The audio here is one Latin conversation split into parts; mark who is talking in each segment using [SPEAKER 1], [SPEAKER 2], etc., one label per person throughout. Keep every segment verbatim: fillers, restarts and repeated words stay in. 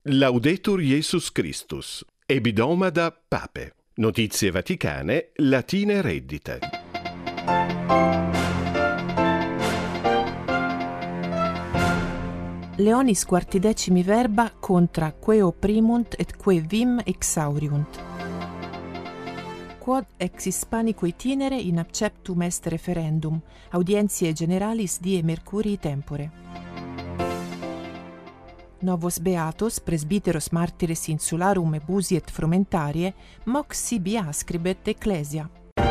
[SPEAKER 1] Laudetur Jesus Christus. Ebidomada Pape. Notizie vaticane, latine reddite.
[SPEAKER 2] Leonis quartidecimi verba contra que opprimunt et que vim exauriunt. Quod ex Hispanico itinere in acceptum est referendum, audientiae generalis die Mercurii tempore. Novos beatos, presbiteros martires insularum ebusi et frumentarie, mox sibi ascribet ecclesia.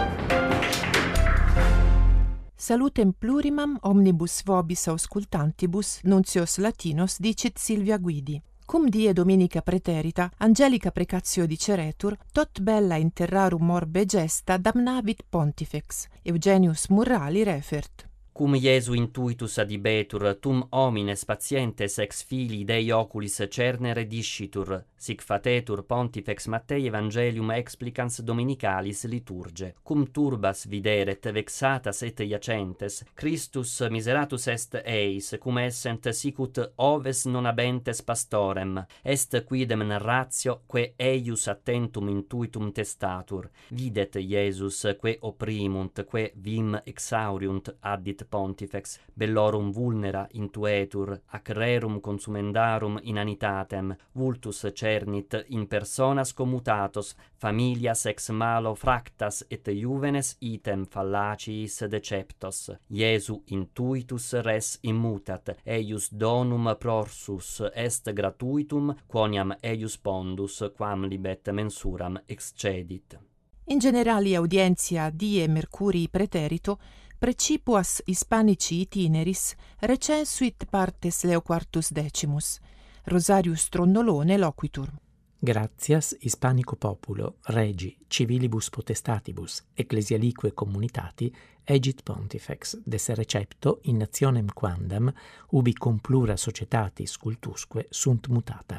[SPEAKER 2] Salutem plurimam omnibus vobis auscultantibus, nuncios latinos dicit Silvia Guidi. Cum die Dominica praeterita, angelica precatio diceretur, tot bella in terrarum orbe gesta damnavit pontifex. Eugenius Murrali refert.
[SPEAKER 3] Cum Iesu intuitus adibetur, tum homines patientes ex filii Dei oculis cernere discitur, sic fatetur pontifex Mattei Evangelium explicans Dominicalis liturge. Cum turbas videret vexatas et iacentes, Christus miseratus est eis, cum essent sicut oves non habentes pastorem, est quidem narratio, que eius attentum intuitum testatur. Videt Iesus, que opprimunt, que vim exauriunt, addit pontifex, bellorum vulnera intuetur, ac rerum consumendarum inanitatem, vultus cernit in personas commutatos, familias ex malo fractas et juvenes item fallaciis deceptos. Iesu intuitus res immutat, eius donum prorsus est gratuitum, quoniam eius pondus, quam libet mensuram excedit.
[SPEAKER 2] In generali audientia die Mercurii praeterito, precipuas Hispanici itineris recensuit partes Leo quartus decimus. Rosarius Tronnolone loquitur.
[SPEAKER 4] Gratias Hispanico populo, regi, civilibus potestatibus, ecclesialique communitati, egit pontifex, de recepto in nationem quandam, ubi cum plura societatis cultusque sunt mutata.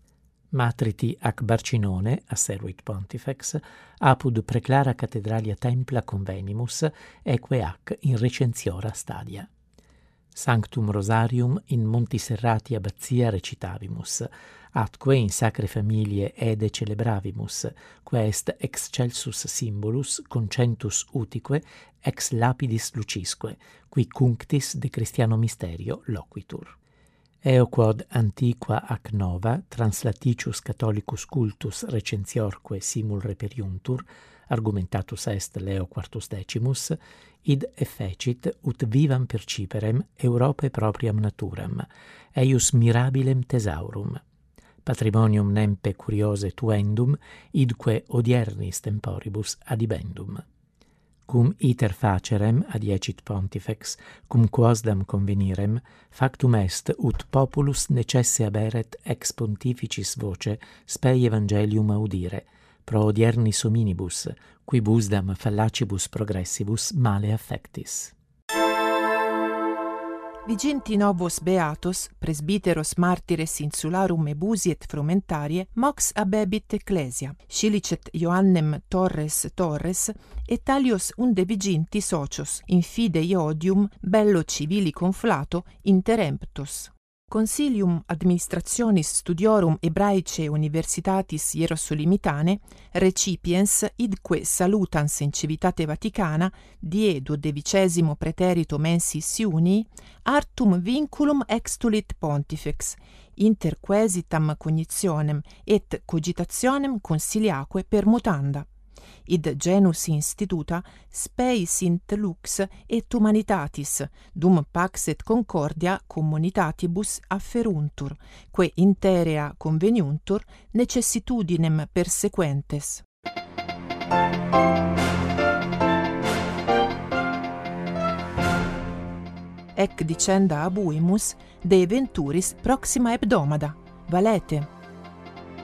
[SPEAKER 4] Matriti ac Barcinone, asseruit pontifex, apud preclara cathedralia templa convenimus, eque ac in recensiora stadia. Sanctum Rosarium in Monti Serrati abbazia recitavimus, atque in sacre familie ede celebravimus, quae est excelsus symbolus concentus utique ex lapidis lucisque, qui cunctis de Christiano Mysterio loquitur. Eo quod antiqua ac nova translaticius catholicus cultus recensiorque simul reperiuntur, argumentatus est Leo quartus decimus, id effecit ut vivam perciperem Europae propriam naturam, eius mirabilem thesaurum. Patrimonium nempe curiose tuendum, idque odiernis temporibus adibendum. Cum iter facerem, adiecit pontifex, cum quosdam convenirem, factum est ut populus necesse aberet ex pontificis voce spei evangelium audire, pro odiernis hominibus, quibusdam fallacibus progressibus male affectis.
[SPEAKER 2] Viginti novos beatos, presbiteros martires insularum ebusi et frumentarie, mox abebit ecclesia, scilicet Ioannem Torres Torres, et talios unde viginti socios, in fide iodium, bello civili conflato, interemptos. Consilium administrationis studiorum Hebraicae Universitatis Hierosolimitane recipiens idque salutans in civitate Vaticana die duodevicesimo praeterito mensis iunii artum vinculum extulit pontifex inter quaesitam cognitionem et cogitationem consiliaque permutanda. Id genus instituta spei sint lux et humanitatis, dum pax et concordia communitatibus afferuntur, que interea conveniuntur necessitudinem persequentes. Ec dicenda abuimus de eventuris proxima hebdomada. Valete.